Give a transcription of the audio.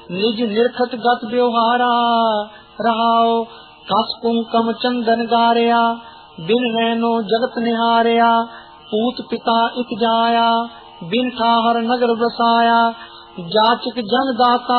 निज निरखत गत व्यवहारा रहाओ। कस कुंकम चंदन गारिया बिन रैनो जगत निहारिया। पूत पिता इक जाया बिन ठाहर नगर बसाया। जाचक जन दाता